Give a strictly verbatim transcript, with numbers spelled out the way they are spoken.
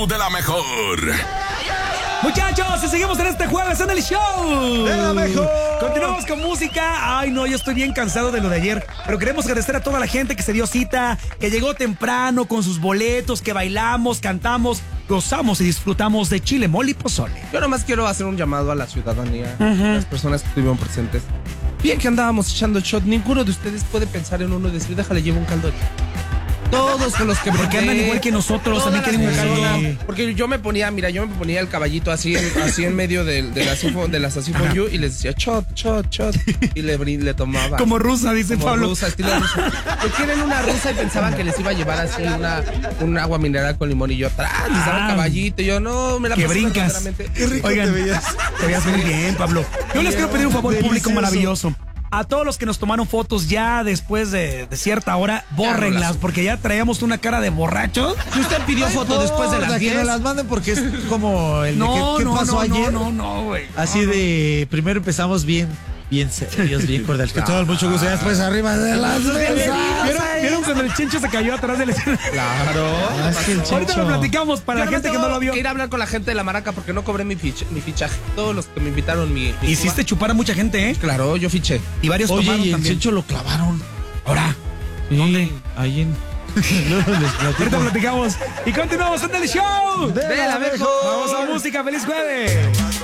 show de la mejor. Muchachos, seguimos en este jueves en el show de la mejor. Continuamos con música. Ay, no, yo estoy bien cansado de lo de ayer, pero queremos agradecer a toda la gente que se dio cita, que llegó temprano con sus boletos, que bailamos, cantamos, gozamos y disfrutamos de chile, mole y pozole. Yo nomás quiero hacer un llamado a la ciudadanía, uh-huh. a las personas que estuvieron presentes. Bien que andábamos echando shot, ninguno de ustedes puede pensar en uno y decir, déjale, llevo un caldo. Todos con los que... Porque andan igual que nosotros, también quieren un caldo. Porque yo me ponía, mira, yo me ponía el caballito así en, así en medio de, de las de las así for you y les decía shot, shot, shot y le, le tomaba. Como rusa, dice como Pablo. rusa, estilo rusa. Pues quieren una rusa y pensaban que les iba a llevar así una, un agua mineral con limón y yo atrás, les daba el caballito y yo no, me la que brincas. Qué rico. Oigan, te veías. Te veías muy bien, Pablo. Yo les quiero pedir un favor público maravilloso. A todos los que nos tomaron fotos ya después de, de cierta hora, bórrenlas, porque ya traíamos una cara de borrachos. Si usted pidió foto después de las diez, que no las manden porque es como el de no, que, ¿qué no, pasó no, ayer? No, no, no, güey. Así no, de, no. Primero empezamos bien, bien serios, bien cordiales. Que todo el mucho gusto, después arriba de las mesas. ¿Vieron, ¿Vieron cuando el Chencho se cayó atrás del escenario? Claro. Ah, es que el Ahorita lo platicamos para Yo la gente que no lo vio. Que ir a hablar con la gente de la maraca porque no cobré mi, fich, mi fichaje. Todos los que me invitaron mi, mi Hiciste Cuba. chupar a mucha gente, ¿eh? Claro, yo fiché. Y varios Oye, tomaron y el también. Chencho lo clavaron. Ahora. Sí, ¿Dónde? Ahí en... Ahorita platicamos. Y continuamos en el show de, de la mejor. Vamos a música. ¡Feliz jueves!